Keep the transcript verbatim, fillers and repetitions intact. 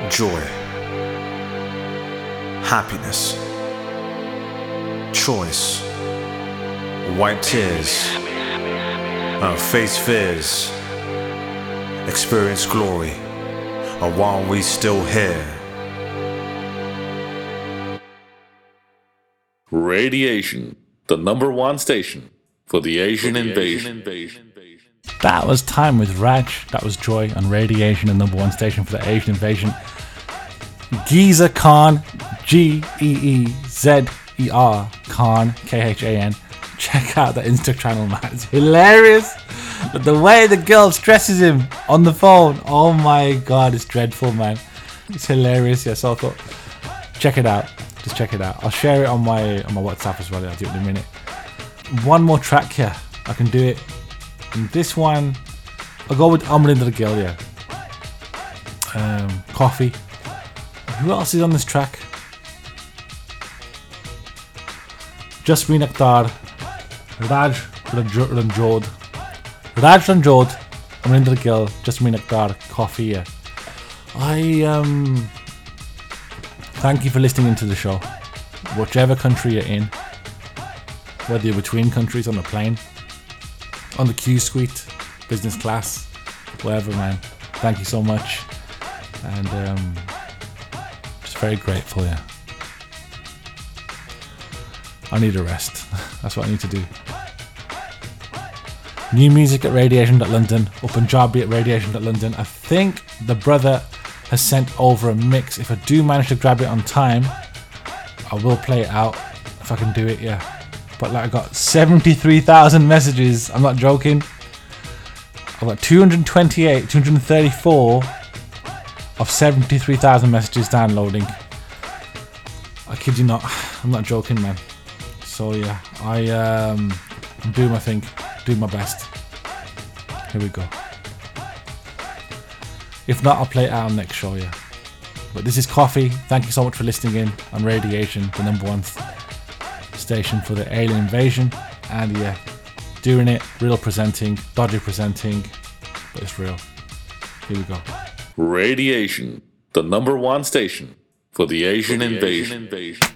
joy, happiness, choice, wipe tears, uh, face fears, experience glory, and while we still here. Radiation, the number one station for the Asian for the invasion. Asian invasion. That was Time with Raj. That was Joy on Radiation, the number one station for the Asian invasion. Geezer Khan, G E E Z E R Khan, K H A N. Check out the Insta channel, man. It's hilarious. But the way the girl stresses him on the phone, oh my god, it's dreadful, man. It's hilarious. Yeah, so I thought, check it out. Just check it out. I'll share it on my on my WhatsApp as well. I'll do it in a minute. One more track here. I can do it. And this one, I'll go with Amrinder the Gill, yeah. Um, Coffee. Who else is on this track? Jasmine Akhtar, Raj Ranjod, Raj Ranjod, Amrinder the Gill, Jasmine Akhtar, Coffee, yeah. I um, thank you for listening into the show. Whichever country you're in, whether you're between countries on a plane, on the Q suite, business class, whatever, man. Thank you so much. And um, just very grateful, yeah. I need a rest. That's what I need to do. New music at radiation dot london, or Punjabi at radiation dot london. I think the brother has sent over a mix. If I do manage to grab it on time, I will play it out if I can do it, yeah. But like I got seventy-three thousand messages. I'm not joking. I've got two hundred twenty-eight, two hundred thirty-four of seventy-three thousand messages downloading. I kid you not. I'm not joking, man. So yeah, I um, I'm doing my thing, doing my best. Here we go. If not, I'll play it out on next show, yeah. But this is Coffee. Thank you so much for listening in on Radiation, the number one station for the alien invasion. And yeah, doing it, real presenting, dodgy presenting, but it's real. Here we go. Radiation, the number one station for the Asian, for the invasion. Asian invasion.